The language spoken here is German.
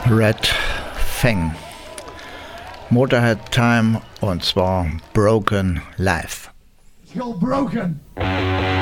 Red Fang. Motorhead Time und zwar Broken Life. It's called Broken.